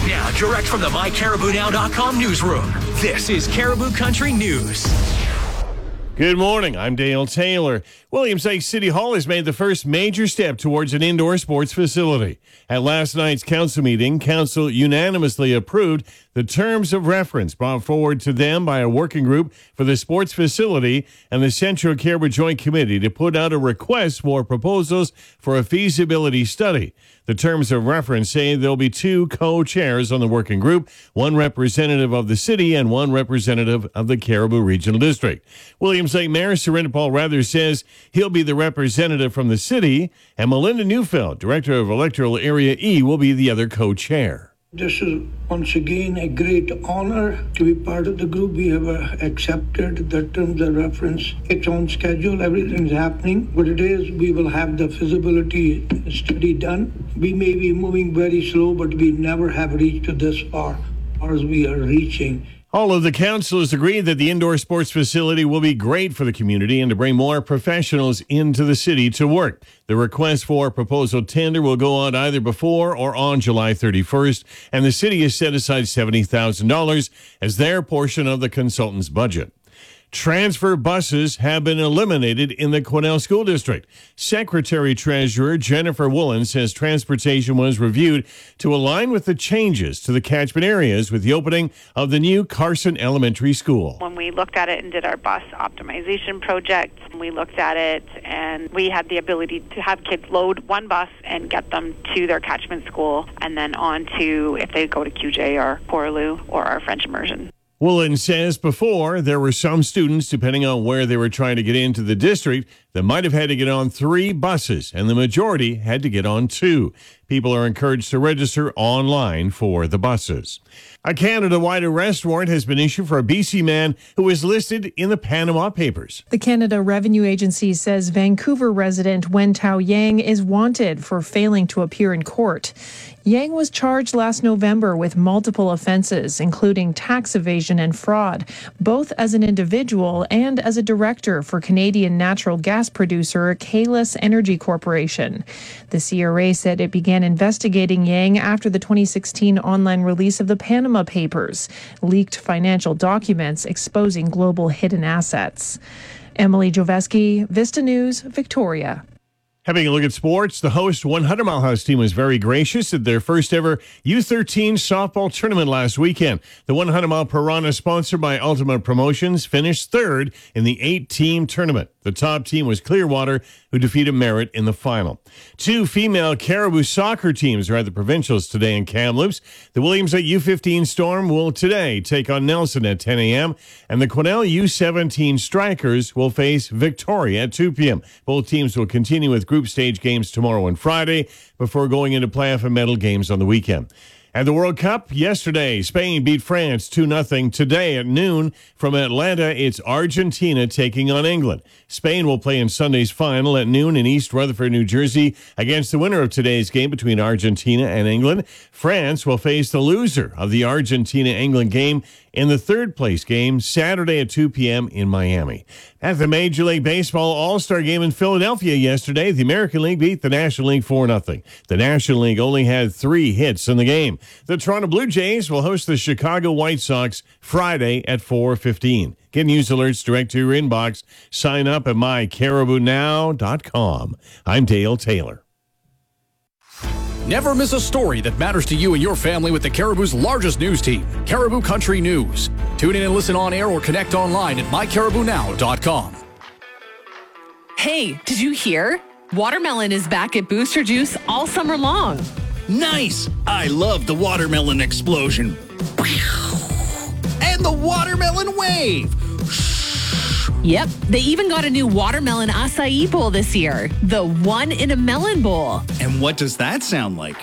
Now, direct from the MyCaribouNow.com newsroom, this is Caribou Country News. Good morning. I'm Dale Taylor. Williams Lake City Hall has made the first major step towards an indoor sports facility. At last night's council meeting, council unanimously approved the terms of reference brought forward to them by a working group for the sports facility and the Central Caribou Joint Committee to put out a request for proposals for a feasibility study. The terms of reference say there'll be two co-chairs on the working group, one representative of the city and one representative of the Caribou Regional District. Williams Lake Mayor Surinder Paul Rather says he'll be the representative from the city, and Melinda Neufeld, Director of Electoral Area E, will be the other co-chair. This is once again a great honor to be part of the group. We have accepted the terms of reference. It's on schedule. Everything's happening. What it is, we will have the feasibility study done. We may be moving very slow, but we never have reached this far as we are reaching. All of the councilors agree that the indoor sports facility will be great for the community and to bring more professionals into the city to work. The request for proposal tender will go out either before or on July 31st, and the city has set aside $70,000 as their portion of the consultant's budget. Transfer buses have been eliminated in the Quesnel School District. Secretary-Treasurer Jennifer Woolen says transportation was reviewed to align with the changes to the catchment areas with the opening of the new Carson Elementary School. When we looked at it and did our bus optimization project, we looked at it and we had the ability to have kids load one bus and get them to their catchment school and then on to if they go to QJ or Poraloo or our French immersion. Woolen says before there were some students, depending on where they were trying to get into the district, that might have had to get on 3 buses, and the majority had to get on 2. People are encouraged to register online for the buses. A Canada-wide arrest warrant has been issued for a BC man who was listed in the Panama Papers. The Canada Revenue Agency says Vancouver resident Wen Tao Yang is wanted for failing to appear in court. Yang was charged last November with multiple offenses, including tax evasion and fraud, both as an individual and as a director for Canadian natural gas producer Kalis Energy Corporation. The CRA said it began investigating Yang after the 2016 online release of the Panama Papers, leaked financial documents exposing global hidden assets. Emily Joveski, Vista News, Victoria. Having a look at sports, the host 100 Mile House team was very gracious at their first ever U13 softball tournament last weekend. The 100 Mile Piranha, sponsored by Ultimate Promotions, finished third in the 8-team tournament. The top team was Clearwater, who defeated Merritt in the final. 2 female Caribou soccer teams are at the provincials today in Kamloops. The Williams Lake U15 Storm will today take on Nelson at 10 a.m., and the Quesnel U17 Strikers will face Victoria at 2 p.m. Both teams will continue with group stage games tomorrow and Friday before going into playoff and medal games on the weekend. At the World Cup, yesterday, Spain beat France 2-0. Today at noon from Atlanta, it's Argentina taking on England. Spain will play in Sunday's final at noon in East Rutherford, New Jersey, against the winner of today's game between Argentina and England. France will face the loser of the Argentina-England game in the third-place game Saturday at 2 p.m. in Miami. At the Major League Baseball All-Star Game in Philadelphia yesterday, the American League beat the National League 4-0. The National League only had 3 hits in the game. The Toronto Blue Jays will host the Chicago White Sox Friday at 4:15. Get news alerts direct to your inbox. Sign up at mycaribounow.com. I'm Dale Taylor. Never miss a story that matters to you and your family with the Caribou's largest news team, Caribou Country News. Tune in and listen on air or connect online at mycaribounow.com. Hey, did you hear? Watermelon is back at Booster Juice all summer long. Nice! I love the watermelon explosion. And the watermelon wave. Yep, they even got a new watermelon acai bowl this year. The one in a melon bowl. And what does that sound like?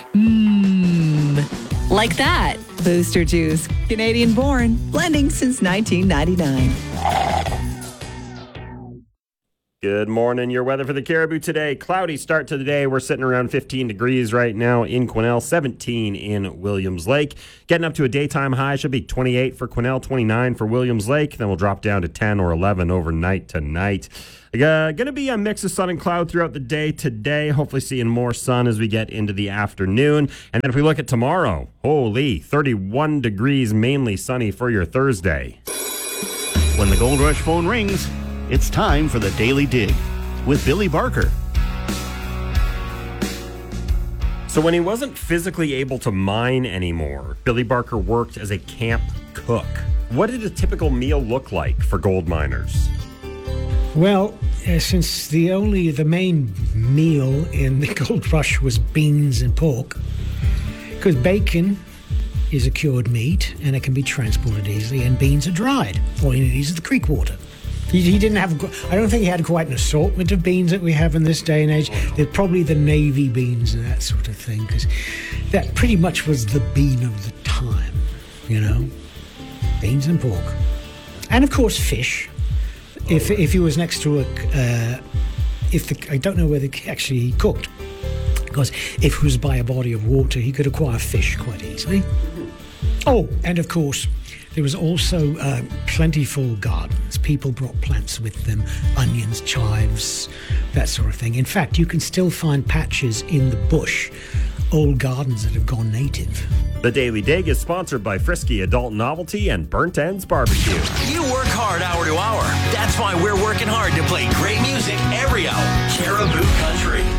Like that. Booster Juice, Canadian born, blending since 1999. Good morning. Your weather for the Caribou today. Cloudy start to the day. We're sitting around 15 degrees right now in Quesnel, 17 in Williams Lake. Getting up to a daytime high should be 28 for Quesnel, 29 for Williams Lake. Then we'll drop down to 10 or 11 overnight tonight. Going to be a mix of sun and cloud throughout the day today. Hopefully seeing more sun as we get into the afternoon. And then if we look at tomorrow, holy, 31 degrees, mainly sunny for your Thursday. When the Gold Rush phone rings, it's time for the Daily Dig with Billy Barker. So when he wasn't physically able to mine anymore, Billy Barker worked as a camp cook. What did a typical meal look like for gold miners? Well, since the main meal in the Gold Rush was beans and pork, because bacon is a cured meat and it can be transported easily, and beans are dried. All you need is the creek water. He didn't have, I don't think he had quite an assortment of beans that we have in this day and age. They're probably the navy beans and that sort of thing, because that pretty much was the bean of the time, you know? Beans and pork. And of course, fish. If he was next to I don't know whether actually he cooked, because if he was by a body of water, he could acquire fish quite easily. Oh, and of course, there was also plentiful gardens. People brought plants with them, onions, chives, that sort of thing. In fact, you can still find patches in the bush, old gardens that have gone native. The Daily Dig is sponsored by Frisky Adult Novelty and Burnt Ends Barbecue. You work hard hour to hour. That's why we're working hard to play great music every hour. Caribou Country.